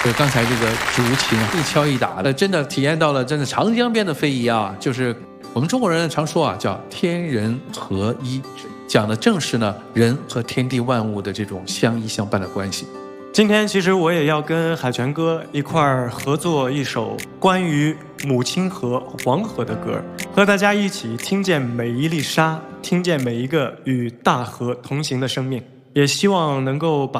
就刚才这个竹琴啊，一敲一打的，真的体验到了真的长江边的非遗啊，就是我们中国人常说啊，叫天人合一，讲的正是呢人和天地万物的这种相依相伴的关系。 今天其实我也要跟海泉哥一块儿合作一首关于母亲河黄河的歌，和大家一起听见每一粒沙，听见每一个与大河同行的生命，也希望能够把